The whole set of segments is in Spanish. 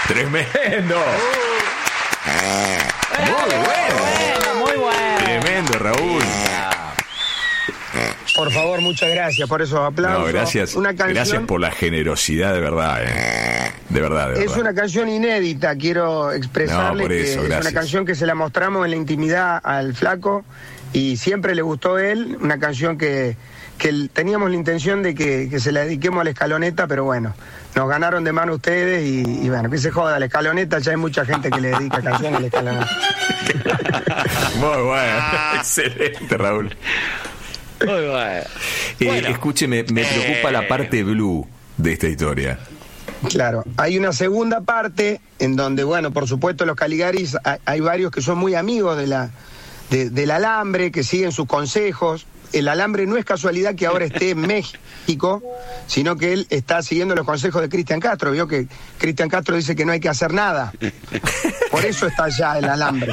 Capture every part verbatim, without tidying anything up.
Tremendo. Uh. Muy bueno. bueno. Muy bueno. Tremendo, Raúl. Por favor, muchas gracias por esos aplausos. No, gracias. Una canción, gracias por la generosidad, de verdad, eh. De verdad, de verdad. Es una canción inédita, quiero expresarle No, por que eso, es gracias. una canción que se la mostramos en la intimidad al flaco y siempre le gustó a él, una canción que, que teníamos la intención de que, que se la dediquemos a la Escaloneta, pero bueno, nos ganaron de mano ustedes y, y bueno, que se joda, la Escaloneta, ya hay mucha gente que le dedica canciones a la Escaloneta. Muy bueno, excelente, Raúl. Muy bueno. Eh, Bueno. Escúcheme, me preocupa Eh. la parte blue de esta historia. Claro, hay una segunda parte en donde, bueno, por supuesto los Caligaris, hay, hay varios que son muy amigos de la, de- del alambre, que siguen sus consejos. El alambre no es casualidad que ahora esté en México, sino que él está siguiendo los consejos de Cristian Castro. Vio que Cristian Castro dice que no hay que hacer nada. Por eso está allá el alambre.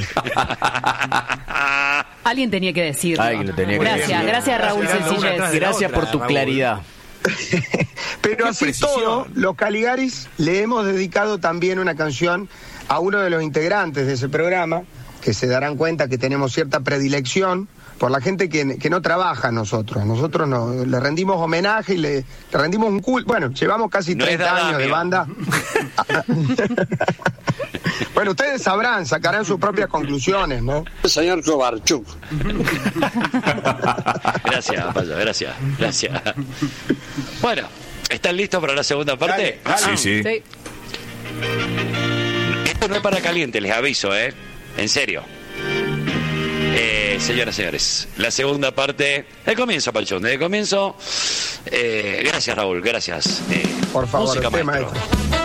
Alguien tenía que decirlo. Alguien lo tenía que gracias, decir. gracias Raúl Gracias, una Sencillez. atrás de la Gracias otra, por tu Raúl. claridad. Pero Qué así precisión. todo, los Caligaris le hemos dedicado también una canción a uno de los integrantes de ese programa, que se darán cuenta que tenemos cierta predilección por la gente que, que no trabaja nosotros. Nosotros no, le rendimos homenaje y le, le rendimos un culto. Bueno, llevamos casi No es treinta años Dadamio. de banda. Bueno, ustedes sabrán, sacarán sus propias conclusiones, ¿no? Señor Kovarchuk. Gracias, Payo, gracias. Gracias. Bueno, ¿están listos para la segunda parte? Sí, sí. Sí. Esto no es para caliente, les aviso, ¿eh? En serio. Eh, señoras y señores, la segunda parte, el comienzo, Pachón, desde el comienzo. Eh, gracias, Raúl, gracias. Eh, Por favor, música, usted, maestro. maestro.